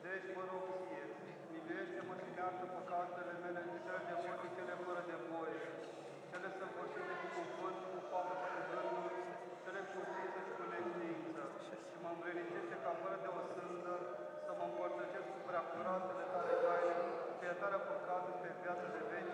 Deci mă rog ție, miluiește-mă și iartă păcatele mele, cele de voie și cele fără de voie, cele săvârșite cu cuvânt, cu faptă și cu gândul, cele cu știință și cu neștiință, și mă învrednicește ca fără de o sândă să mă împărtășesc cu preacuratele tale taine, pe iertarea păcatului pe viață de veci.